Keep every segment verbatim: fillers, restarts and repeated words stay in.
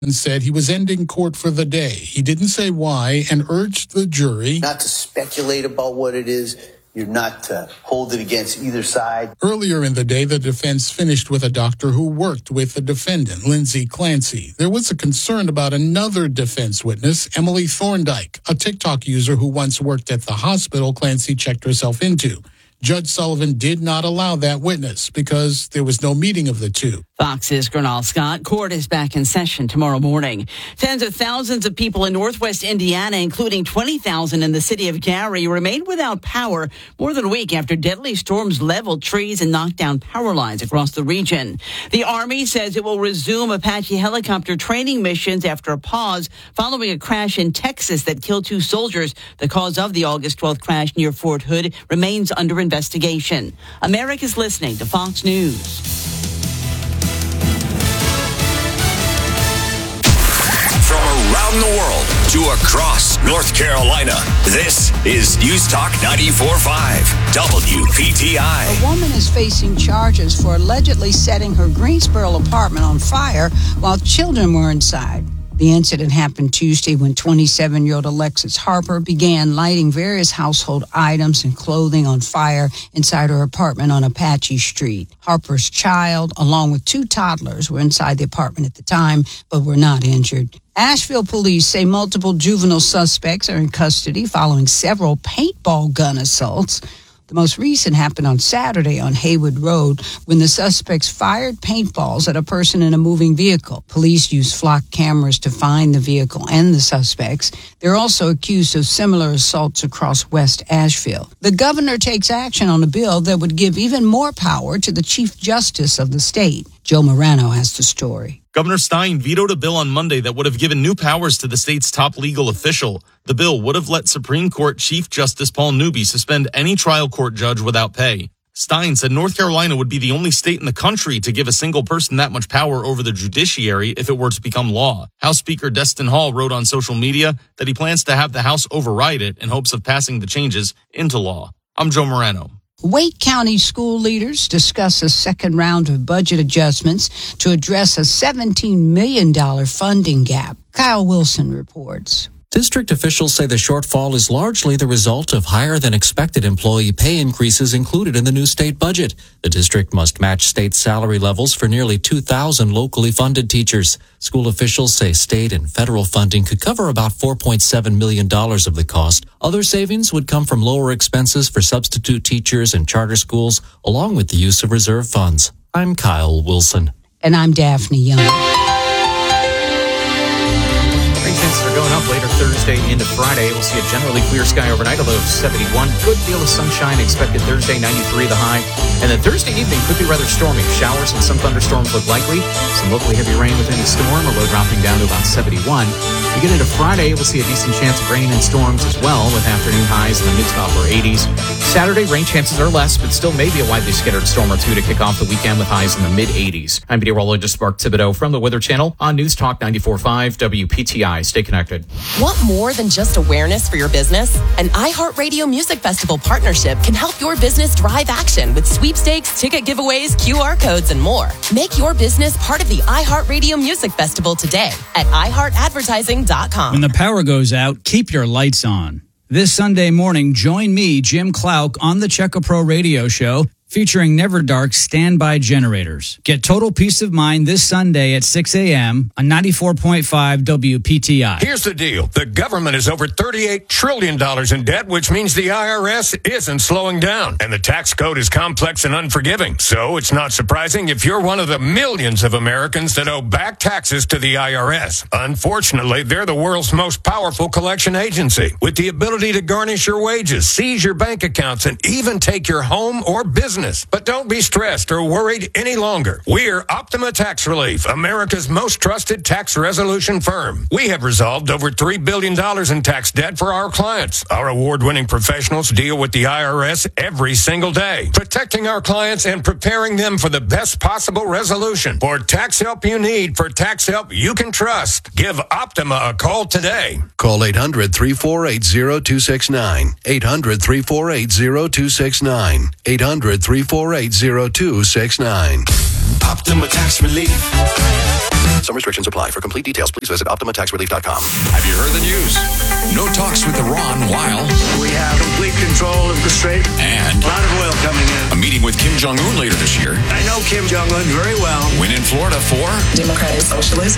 and said he was ending court for the day. He didn't say why and urged the jury not to speculate about what it is. You're not to hold it against either side. Earlier in the day, the defense finished with a doctor who worked with the defendant, Lindsay Clancy. There was a concern about another defense witness, Emily Thorndike, a TikTok user who once worked at the hospital Clancy checked herself into. Judge Sullivan did not allow that witness because there was no meeting of the two. Fox's Gernal Scott. Court is back in session tomorrow morning. Tens of thousands of people in northwest Indiana, including twenty thousand in the city of Gary, remained without power more than a week after deadly storms leveled trees and knocked down power lines across the region. The Army says it will resume Apache helicopter training missions after a pause following a crash in Texas that killed two soldiers. The cause of the August twelfth crash near Fort Hood remains under investigation. America's listening to Fox News. Around the world to across North Carolina, this is News Talk ninety-four point five W P T I. A woman is facing charges for allegedly setting her Greensboro apartment on fire while children were inside. The incident happened Tuesday when twenty-seven-year-old Alexis Harper began lighting various household items and clothing on fire inside her apartment on Apache Street. Harper's child, along with two toddlers, were inside the apartment at the time, but were not injured. Asheville police say multiple juvenile suspects are in custody following several paintball gun assaults. The most recent happened on Saturday on Haywood Road when the suspects fired paintballs at a person in a moving vehicle. Police used flock cameras to find the vehicle and the suspects. They're also accused of similar assaults across West Asheville. The governor takes action on a bill that would give even more power to the Chief Justice of the state. Joe Morano has the story. Governor Stein vetoed a bill on Monday that would have given new powers to the state's top legal official. The bill would have let Supreme Court Chief Justice Paul Newby suspend any trial court judge without pay. Stein said North Carolina would be the only state in the country to give a single person that much power over the judiciary if it were to become law. House Speaker Destin Hall wrote on social media that he plans to have the House override it in hopes of passing the changes into law. I'm Joe Morano. Wake County school leaders discuss a second round of budget adjustments to address a seventeen million dollars funding gap. Kyle Wilson reports. District officials say the shortfall is largely the result of higher than expected employee pay increases included in the new state budget. The district must match state salary levels for nearly two thousand locally funded teachers. School officials say state and federal funding could cover about four point seven million dollars of the cost. Other savings would come from lower expenses for substitute teachers and charter schools, along with the use of reserve funds. I'm Kyle Wilson. And I'm Daphne Young. Chances are going up later Thursday into Friday. We'll see a generally clear sky overnight, a low of seventy-one. Good deal of sunshine expected Thursday, ninety-three the high. And then Thursday evening could be rather stormy. Showers and some thunderstorms look likely. Some locally heavy rain with any storm, a low dropping down to about seventy-one. We get into Friday, we'll see a decent chance of rain and storms as well, with afternoon highs in the mid to upper eighties. Saturday, rain chances are less, but still maybe a widely scattered storm or two to kick off the weekend with highs in the mid eighties. I'm meteorologist Mark Thibodeau from the Weather Channel on News Talk ninety-four point five W P T I. Stay connected. Want more than just awareness for your business? An iHeartRadio Music Festival partnership can help your business drive action with sweepstakes, ticket giveaways, Q R codes, and more. Make your business part of the iHeartRadio Music Festival today at i heart advertising dot com. When the power goes out, keep your lights on. This Sunday morning, join me, Jim Clouk, on the Checker Pro Radio Show, featuring Never Dark standby generators. Get total peace of mind this Sunday at six a.m. on ninety-four point five W P T I. Here's the deal. The government is over thirty-eight trillion dollars in debt, which means the I R S isn't slowing down. And the tax code is complex and unforgiving. So it's not surprising if you're one of the millions of Americans that owe back taxes to the I R S. Unfortunately, they're the world's most powerful collection agency, with the ability to garnish your wages, seize your bank accounts, and even take your home or business. But don't be stressed or worried any longer. We're Optima Tax Relief, America's most trusted tax resolution firm. We have resolved over three billion dollars in tax debt for our clients. Our award-winning professionals deal with the I R S every single day, protecting our clients and preparing them for the best possible resolution. For tax help you need, for tax help you can trust, give Optima a call today. Call eight hundred, three four eight, zero two six nine. eight hundred, three four eight, zero two six nine. eight hundred, three four eight, zero two six nine. Optima Tax Relief. Some restrictions apply. For complete details, please visit Optima Tax Relief dot com. Have you heard the news? No talks with Iran while we have complete control of the strait. And a lot of oil coming in. A meeting with Kim Jong-un later this year. I know Kim Jong-un very well. Win in Florida for Democratic Socialist.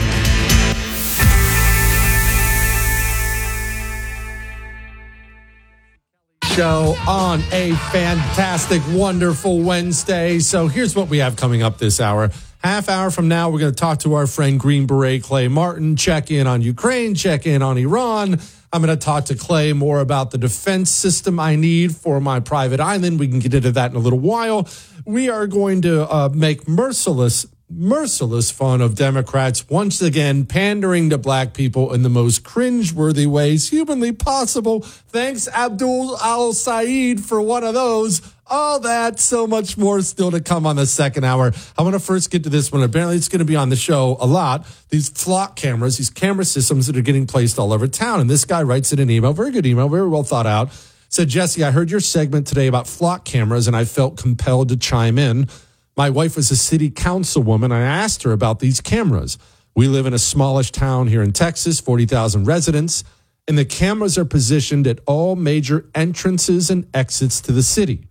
Show on a fantastic, wonderful Wednesday. So here's what we have coming up this hour. Half hour from now, we're going to talk to our friend Green Beret Clay Martin, check in on Ukraine, check in on Iran. I'm going to talk to Clay more about the defense system I need for my private island. We can get into that in a little while. We are going to uh, make merciless merciless fun of Democrats once again pandering to black people in the most cringeworthy ways humanly possible. Thanks, Abdul Al-Saeed, for one of those. All that, so much more still to come on the second hour. I want to first get to this one. Apparently, it's going to be on the show a lot. These flock cameras, these camera systems that are getting placed all over town. And this guy writes in an email, very good email, very well thought out. Said, Jesse, I heard your segment today about flock cameras, and I felt compelled to chime in. My wife was a city councilwoman. I asked her about these cameras. We live in a smallish town here in Texas, forty thousand residents, and the cameras are positioned at all major entrances and exits to the city.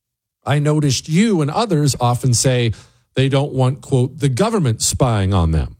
I noticed you and others often say they don't want, quote, the government spying on them.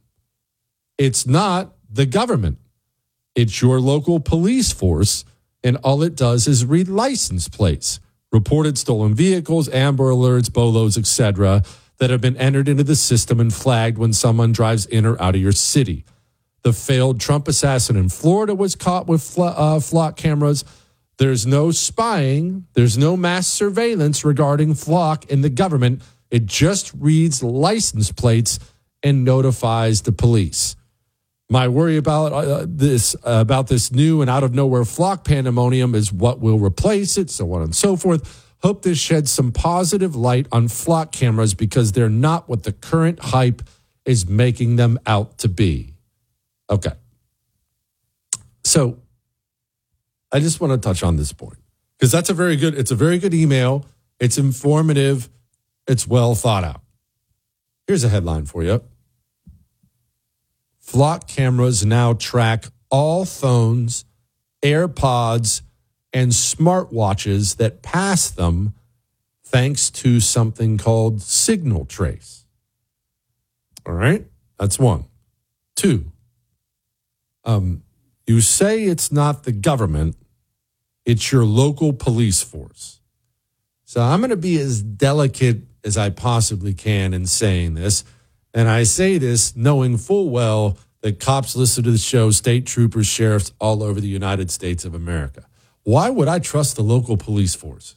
It's not the government. It's your local police force, and all it does is read license plates. Reported stolen vehicles, Amber Alerts, B O L Os, et cetera, that have been entered into the system and flagged when someone drives in or out of your city. The failed Trump assassin in Florida was caught with fl- uh, flock cameras. There's no spying. There's no mass surveillance regarding flock in the government. It just reads license plates and notifies the police. My worry about uh, this uh, about this new and out-of-nowhere flock pandemonium is what will replace it, so on and so forth. Hope this sheds some positive light on flock cameras because they're not what the current hype is making them out to be. Okay. So I just want to touch on this point because that's a very good, it's a very good email. It's informative. It's well thought out. Here's a headline for you. Flock cameras now track all phones, AirPods, and smartwatches that pass them thanks to something called Signal Trace. All right, that's one. Two, um, you say it's not the government, it's your local police force. So I'm going to be as delicate as I possibly can in saying this. And I say this knowing full well that cops listen to the show, state troopers, sheriffs all over the United States of America. Why would I trust the local police force?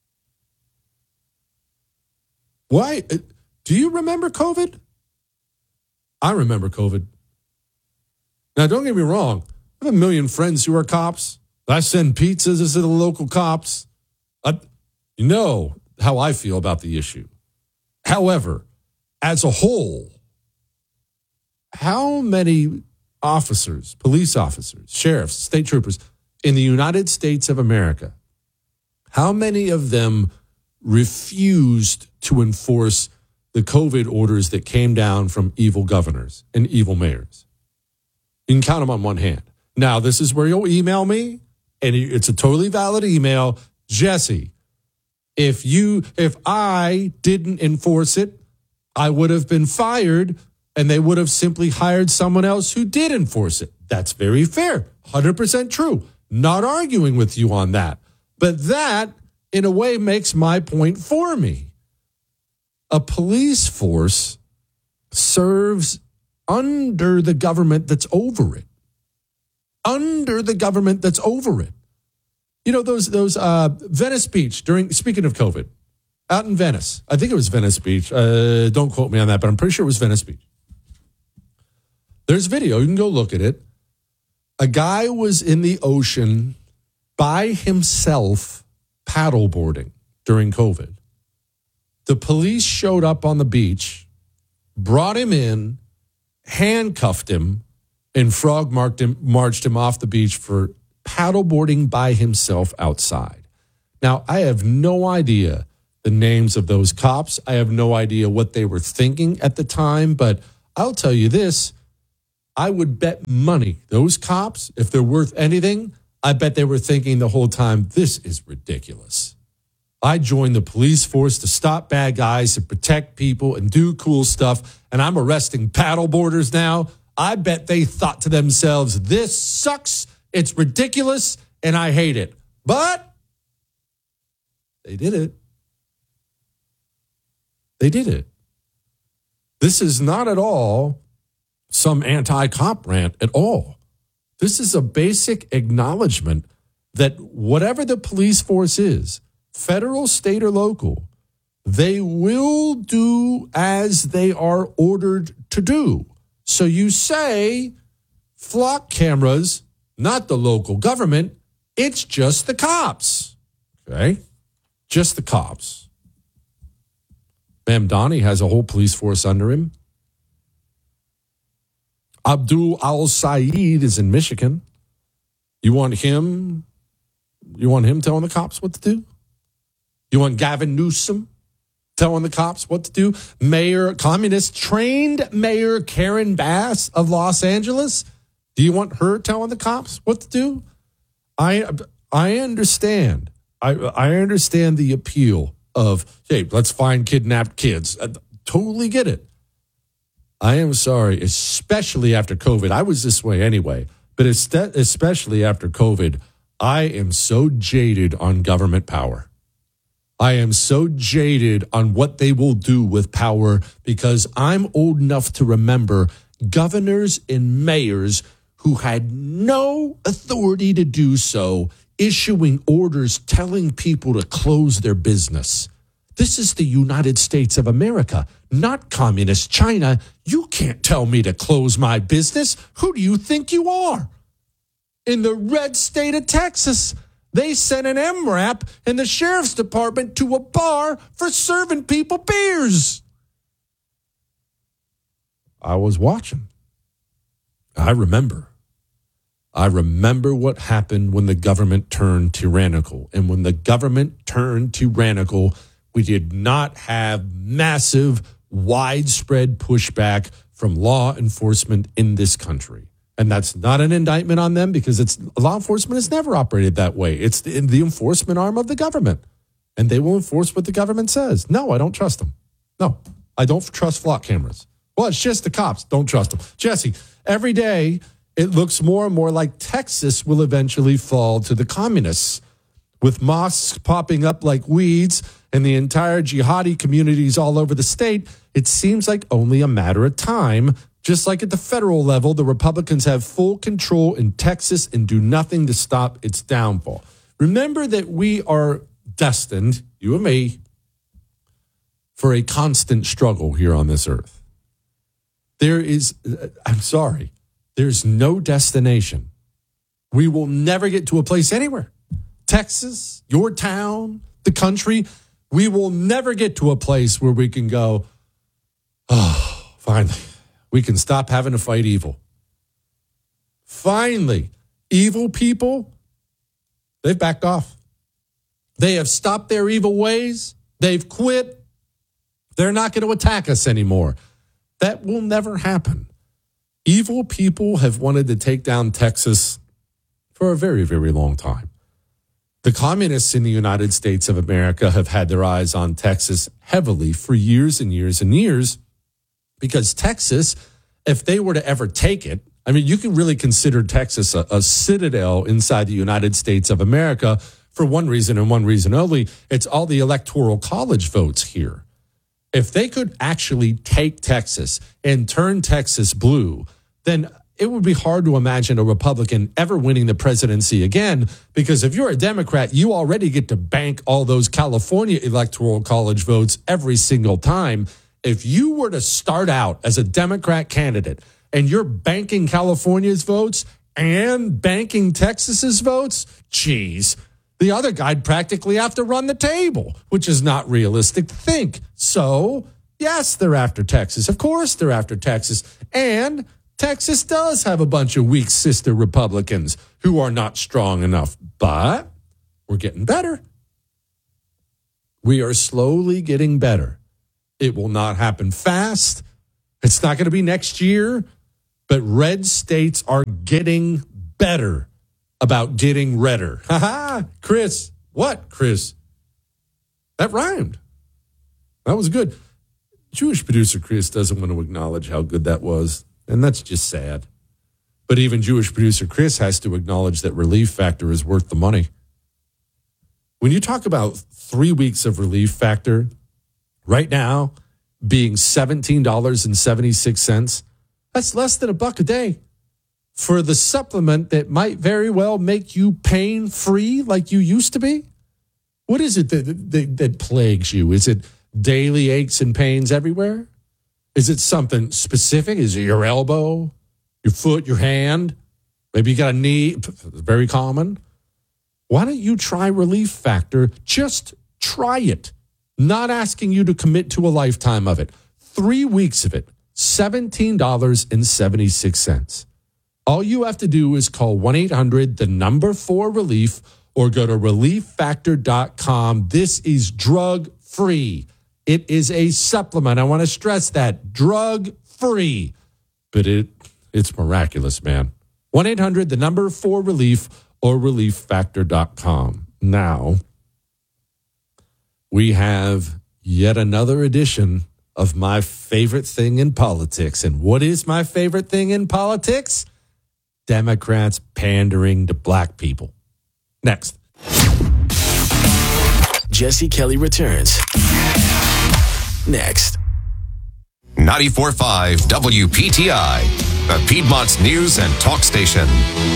Why? Do you remember COVID? I remember COVID. Now, don't get me wrong. I have a million friends who are cops. I send pizzas to the local cops. I, you know how I feel about the issue. However, as a whole, how many officers, police officers, sheriffs, state troopers in the United States of America, how many of them refused to enforce the COVID orders that came down from evil governors and evil mayors? You can count them on one hand. Now, this is where you'll email me, and it's a totally valid email. Jesse, if you, if I didn't enforce it, I would have been fired, and they would have simply hired someone else who did enforce it. That's very fair. one hundred percent true. Not arguing with you on that. But that, in a way, makes my point for me. A police force serves under the government that's over it. Under the government that's over it. You know, those those uh, Venice Beach, during speaking of COVID, out in Venice. I think it was Venice Beach. Uh, don't quote me on that, but I'm pretty sure it was Venice Beach. There's video. You can go look at it. A guy was in the ocean by himself paddleboarding during COVID. The police showed up on the beach, brought him in, handcuffed him, and frog marked him, marched him off the beach for paddleboarding by himself outside. Now, I have no idea the names of those cops. I have no idea what they were thinking at the time, but I'll tell you this, I would bet money those cops, if they're worth anything, I bet they were thinking the whole time, this is ridiculous. I joined the police force to stop bad guys and protect people and do cool stuff, and I'm arresting paddleboarders now. I bet they thought to themselves, this sucks, it's ridiculous, and I hate it. But they did it. They did it. This is not at all some anti-cop rant at all. This is a basic acknowledgement that whatever the police force is, federal, state, or local, they will do as they are ordered to do. So you say, flock cameras, not the local government, it's just the cops. Okay? Just the cops. Mamdani has a whole police force under him. Abdul Al-Said is in Michigan. You want him, you want him telling the cops what to do? You want Gavin Newsom telling the cops what to do? Mayor, communist trained Mayor Karen Bass of Los Angeles? Do you want her telling the cops what to do? I I understand. I I understand the appeal of, hey, let's find kidnapped kids. I totally get it. I am sorry, especially after COVID. I was this way anyway, but especially after COVID, I am so jaded on government power. I am so jaded on what they will do with power because I'm old enough to remember governors and mayors who had no authority to do so issuing orders telling people to close their business. This is the United States of America, not communist China. You can't tell me to close my business. Who do you think you are? In the red state of Texas, they sent an M RAP in the sheriff's department to a bar for serving people beers. I was watching. I remember. I remember what happened when the government turned tyrannical. And when the government turned tyrannical, we did not have massive, widespread pushback from law enforcement in this country. And that's not an indictment on them because it's law enforcement has never operated that way. It's the, the enforcement arm of the government. And they will enforce what the government says. No, I don't trust them. No, I don't trust flock cameras. Well, it's just the cops. Don't trust them. Jesse, every day it looks more and more like Texas will eventually fall to the communists. With mosques popping up like weeds and the entire jihadi communities all over the state, it seems like only a matter of time. Just like at the federal level, the Republicans have full control in Texas and do nothing to stop its downfall. Remember that we are destined, you and me, for a constant struggle here on this earth. There is, I'm sorry, there's no destination. We will never get to a place anywhere. Texas, your town, the country, we will never get to a place where we can go, oh, finally. We can stop having to fight evil. Finally, evil people, they've backed off. They have stopped their evil ways. They've quit. They're not going to attack us anymore. That will never happen. Evil people have wanted to take down Texas for a very, very long time. The communists in the United States of America have had their eyes on Texas heavily for years and years and years. Because Texas, if they were to ever take it, I mean, you can really consider Texas a, a citadel inside the United States of America for one reason and one reason only. It's all the electoral college votes here. If they could actually take Texas and turn Texas blue, then it would be hard to imagine a Republican ever winning the presidency again, because if you're a Democrat, you already get to bank all those California electoral college votes every single time. If you were to start out as a Democrat candidate and you're banking California's votes and banking Texas's votes, geez, the other guy'd practically have to run the table, which is not realistic to think. So, yes, they're after Texas. Of course they're after Texas. And Texas does have a bunch of weak sister Republicans who are not strong enough. But we're getting better. We are slowly getting better. It will not happen fast. It's not going to be next year. but red states are getting better about getting redder. Ha ha, Chris. What, Chris? That rhymed. That was good. Jewish producer Chris doesn't want to acknowledge how good that was, and that's just sad. But even Jewish producer Chris has to acknowledge that Relief Factor is worth the money. When you talk about three weeks of Relief Factor, right now being seventeen dollars and seventy-six cents, that's less than a buck a day for the supplement that might very well make you pain-free like you used to be. What is it that, that, that plagues you? Is it daily aches and pains everywhere? Is it something specific? Is it your elbow, your foot, your hand? Maybe you got a knee. Very common. Why don't you try Relief Factor? Just try it. Not asking you to commit to a lifetime of it. Three weeks of it, seventeen dollars and seventy-six cents. All you have to do is call one eight hundred, the number four relief, or go to relief factor dot com. This is drug-free. It is a supplement. I want to stress that. Drug-free. But it it's miraculous, man. one eight hundred, the number four relief, or relief factor dot com. Now, we have yet another edition of my favorite thing in politics. And what is my favorite thing in politics? Democrats pandering to black people. Next. Jesse Kelly returns. Next. ninety-four point five W P T I, the Piedmont's news and talk station.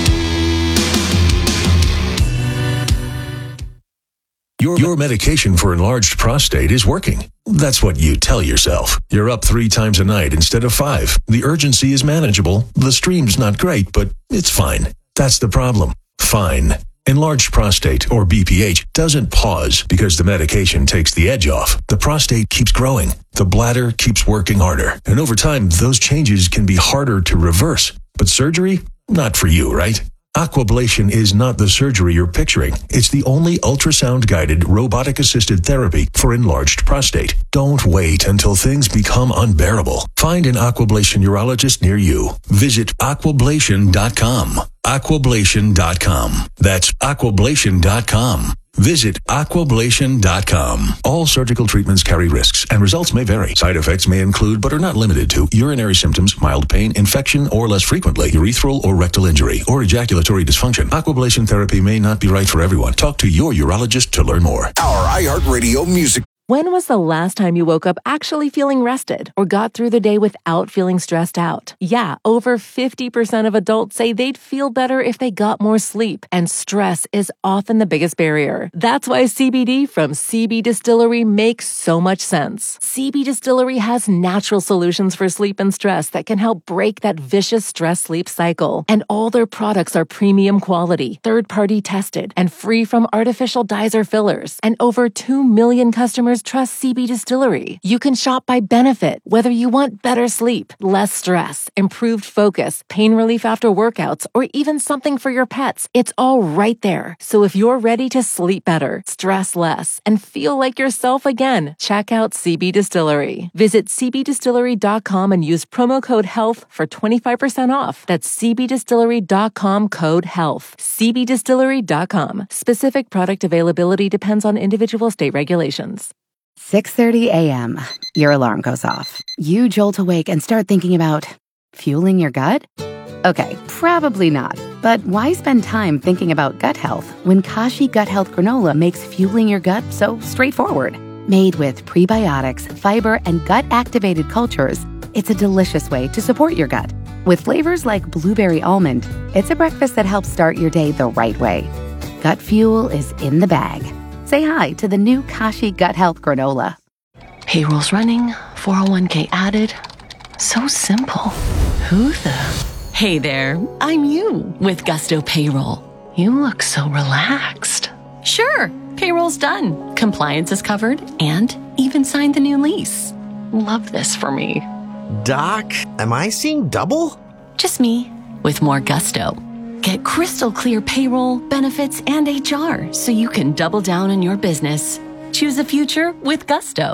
Your, your medication for enlarged prostate is working. That's what you tell yourself. You're up three times a night instead of five. The urgency is manageable. The stream's not great, but it's fine. That's the problem. Fine. Enlarged prostate, or B P H, doesn't pause because the medication takes the edge off. The prostate keeps growing. The bladder keeps working harder. And over time, those changes can be harder to reverse. But surgery? Not for you, right? Aquablation is not the surgery you're picturing. It's the only ultrasound-guided, robotic-assisted therapy for enlarged prostate. Don't wait until things become unbearable. Find an Aquablation urologist near you. Visit aquablation dot com. aquablation dot com. That's aquablation dot com. Visit aquablation dot com. All surgical treatments carry risks, and results may vary. Side effects may include, but are not limited to, urinary symptoms, mild pain, infection, or less frequently, urethral or rectal injury, or ejaculatory dysfunction. Aquablation therapy may not be right for everyone. Talk to your urologist to learn more. Our iHeartRadio music. When was the last time you woke up actually feeling rested or got through the day without feeling stressed out? Yeah, over fifty percent of adults say they'd feel better if they got more sleep, and stress is often the biggest barrier. That's why C B D from C B Distillery makes so much sense. C B Distillery has natural solutions for sleep and stress that can help break that vicious stress-sleep cycle. And all their products are premium quality, third-party tested, and free from artificial dyes or fillers. And over two million customers trust C B Distillery. You can shop by benefit, whether you want better sleep, less stress, improved focus, pain relief after workouts, or even something for your pets. It's all right there. So if you're ready to sleep better, stress less, and feel like yourself again, check out C B Distillery. Visit c b distillery dot com and use promo code HEALTH for twenty-five percent off. That's c b distillery dot com code HEALTH. c b distillery dot com. Specific product availability depends on individual state regulations. six thirty a.m. Your alarm goes off. You jolt awake and start thinking about fueling your gut? Okay, probably not. But why spend time thinking about gut health when Kashi Gut Health Granola makes fueling your gut so straightforward? Made with prebiotics, fiber, and gut-activated cultures, it's a delicious way to support your gut. With flavors like blueberry almond, it's a breakfast that helps start your day the right way. Gut fuel is in the bag. Say hi to the new Kashi Gut Health Granola. Payroll's running, four oh one k added. So simple. Who the? Hey there, I'm you with Gusto Payroll. You look so relaxed. Sure, payroll's done. Compliance is covered and even signed the new lease. Love this for me. Doc, am I seeing double? Just me with more gusto. Get crystal clear payroll, benefits, and H R so you can double down on your business. Choose a future with Gusto.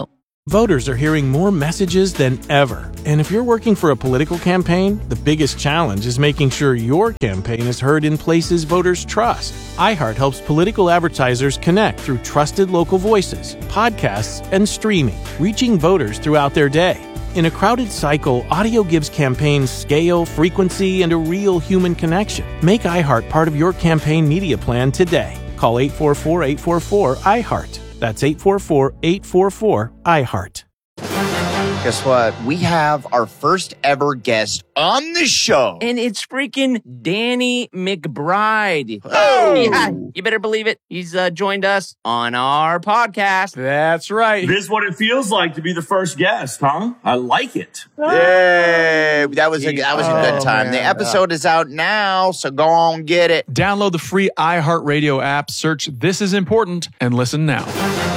Voters are hearing more messages than ever. And if you're working for a political campaign, the biggest challenge is making sure your campaign is heard in places voters trust. iHeart helps political advertisers connect through trusted local voices, podcasts, and streaming, reaching voters throughout their day. In a crowded cycle, audio gives campaigns scale, frequency, and a real human connection. Make iHeart part of your campaign media plan today. Call eight four four, eight four four, iHeart. That's eight four four, eight four four, iHeart. Guess what? We have our first ever guest on the show. And it's freaking Danny McBride. Oh! Yeah, you better believe it. He's uh, joined us on our podcast. That's right. This is what it feels like to be the first guest, huh? I like it. Yay! That was a, that was a good Oh, time. man. The episode is out now, so go on, get it. Download the free iHeartRadio app, search This Is Important, and listen now.